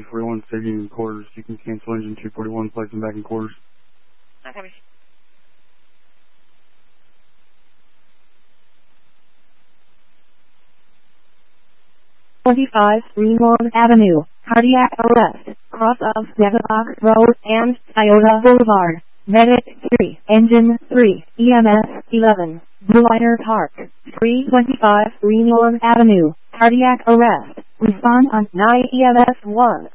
241 staging in quarters. You can cancel engine 241, place them back in quarters. Okay. 25 Greenlawn Avenue, cardiac arrest, cross of Netherlock Road and Toyota Boulevard. Medic 3, Engine 3, EMS 11, Blue Liner Park, 325 Greenlawn Avenue, cardiac arrest. Respond on 9 EMS 1.